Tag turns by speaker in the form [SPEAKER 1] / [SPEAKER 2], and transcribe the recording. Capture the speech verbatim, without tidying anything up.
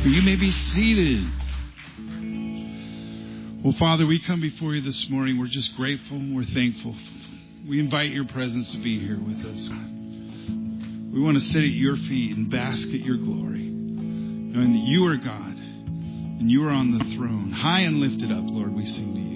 [SPEAKER 1] You may be seated. Well, Father, we come before you this morning. We're just grateful. We're thankful. We invite your presence to be here with us. We want to sit at your feet and bask at your glory, knowing that you are God and you are on the throne. High and lifted up, Lord, we sing to you.